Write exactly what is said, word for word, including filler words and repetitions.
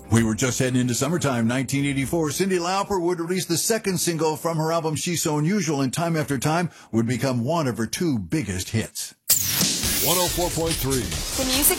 We were just heading into summertime, nineteen eighty-four. Cyndi Lauper would release the second single from her album She's So Unusual, and Time After Time would become one of her two biggest hits. one oh four point three. The music